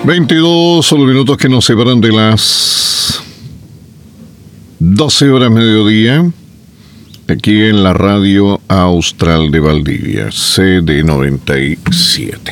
22 son los minutos que nos separan de las 12 horas mediodía, aquí en la Radio Austral de Valdivia, CD97.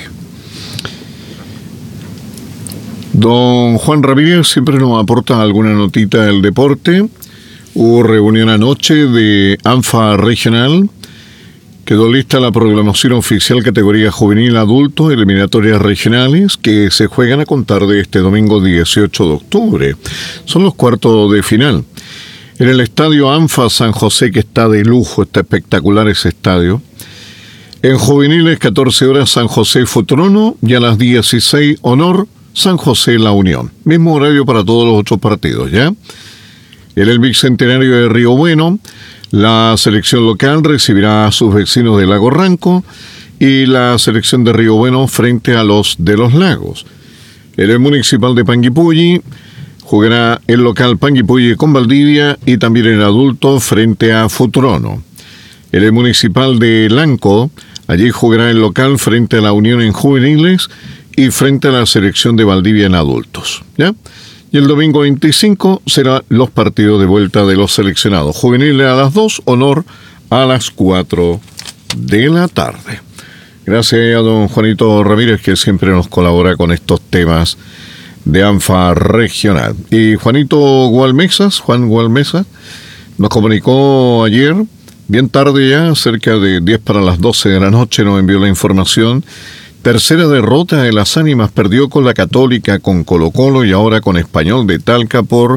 Don Juan Ramírez siempre nos aporta alguna notita del deporte. Hubo reunión anoche de ANFA Regional. Quedó lista la programación oficial categoría juvenil adulto, eliminatorias regionales que se juegan a contar de este domingo 18 de octubre. Son los cuartos de final. En el estadio ANFA San José, que está de lujo, está espectacular ese estadio. En juveniles, 14 horas San José Futrono y a las 16 Honor San José La Unión. Mismo horario para todos los otros partidos, ¿ya? En el Bicentenario de Río Bueno, la selección local recibirá a sus vecinos de Lago Ranco y la selección de Río Bueno frente a los de Los Lagos. En el Municipal de Panguipulli jugará el local Panguipulli con Valdivia y también el adulto frente a Futrono. En el Municipal de Lanco, allí jugará el local frente a la Unión en juveniles y frente a la selección de Valdivia en adultos, ¿ya? Y el domingo 25 serán los partidos de vuelta de los seleccionados. Juveniles a las 2, Honor a las 4 de la tarde. Gracias a don Juanito Ramírez, que siempre nos colabora con estos temas de ANFA Regional. Y Juan Gualmesas, nos comunicó ayer, bien tarde ya, cerca de 10 para las 12 de la noche, nos envió la información. Tercera derrota de las Ánimas, perdió con la Católica, con Colo-Colo y ahora con Español de Talca por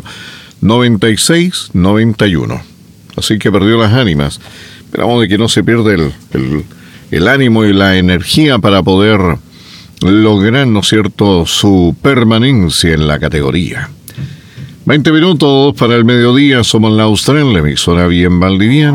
96-91. Así que perdió las Ánimas. Esperamos de que no se pierda el ánimo y la energía para poder lograr, ¿no es cierto?, su permanencia en la categoría. 20 minutos para el mediodía, somos la Austral, la emisora bien valdiviana.